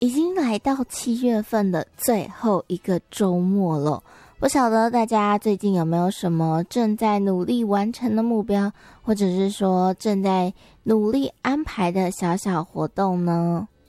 已经来到7月份的最后一个周末了，不晓得大家最近有没有什么正在努力完成的目标，或者是说正在努力安排的小小活动呢？